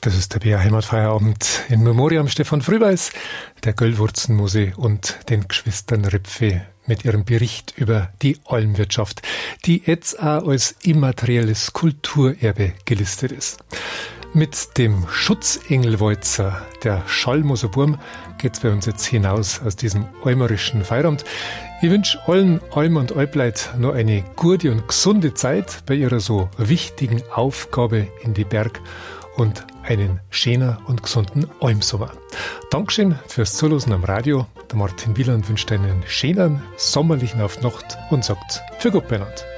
Das ist der BR Heimatfeierabend in Memoriam Stefan Frühweis, der Göllwurzenmuse und den Geschwistern Ripfe mit ihrem Bericht über die Almwirtschaft, die jetzt auch als immaterielles Kulturerbe gelistet ist. Mit dem Schutzengelwalzer, der Schallmoser Burm, geht's bei uns jetzt hinaus aus diesem almerischen Feierabend. Ich wünsche allen Alm und Alpleit noch eine gute und gesunde Zeit bei ihrer so wichtigen Aufgabe in die Berg und einen schönen und gesunden Almsommer. Dankeschön fürs Zuhören am Radio. Der Martin Wieland wünscht einen schönen sommerlichen Aufnacht und sagt für Gott beieinander.